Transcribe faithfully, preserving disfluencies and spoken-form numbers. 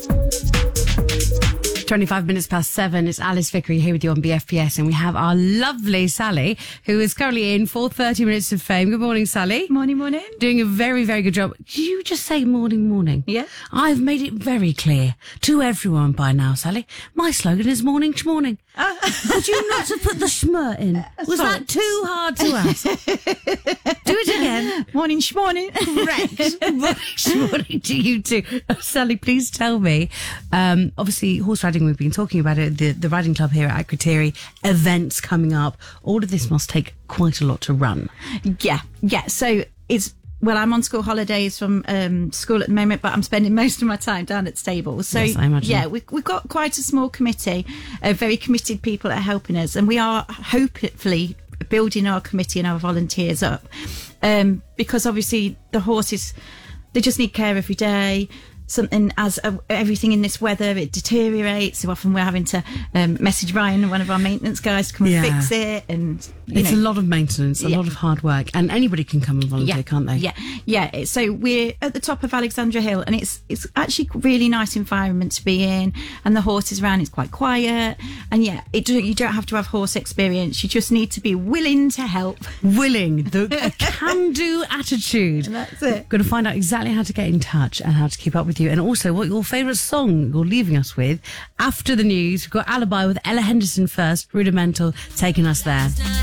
twenty-five minutes past seven. It's Alice Vickery here with you on B F P S, and we have our lovely Sally, who is currently in for thirty minutes of fame. Good morning, Sally. Morning, morning. Doing a very, very good job. Did you just say morning, morning? Yeah. I've made it very clear to everyone by now, Sally. My slogan is morning to morning. Uh, Could you not have put the schmur in? Was sorry. that too hard to ask? Do it again. Morning, shmorning. Correct. Morning, morning to you too. Sally, please tell me. Um, obviously, horse riding, we've been talking about it. The, the riding club here at Akrotiri, events coming up. All of this must take quite a lot to run. Yeah, yeah. So it's, well, I'm on school holidays from um, school at the moment, but I'm spending most of my time down at stables. So, Yes, I imagine. yeah, we, we've got quite a small committee of very committed people that are helping us, and we are hopefully building our committee and our volunteers up, um, because obviously the horses, they just need care every day. Something as uh, everything in this weather, it deteriorates. So often we're having to um, message Ryan, one of our maintenance guys, to come and Yeah. fix it. And you It's know, a lot of maintenance, a Yeah. lot of hard work, and anybody can come and volunteer, yeah, can't they? Yeah, yeah. So we're at the top of Alexandra Hill, and it's it's actually a really nice environment to be in. And the horses around, it's quite quiet. And yeah, it do, you don't have to have horse experience. You just need to be willing to help. Willing, the a can-do attitude. That's it. Going to find out exactly how to get in touch and how to keep up with you, and also what your favourite song you're leaving us with. After the news, we've got Alibi with Ella Henderson first, Rudimental, taking us there.